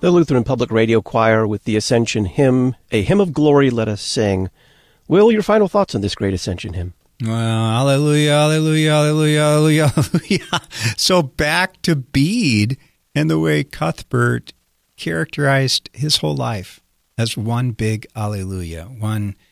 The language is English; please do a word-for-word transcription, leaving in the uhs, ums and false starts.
the Lutheran Public Radio Choir with the Ascension Hymn, A Hymn of Glory, Let Us Sing. Will, your final thoughts on this great Ascension hymn? Well, hallelujah, hallelujah, hallelujah, hallelujah, hallelujah. So back to Bede and the way Cuthbert characterized his whole life as one big hallelujah, one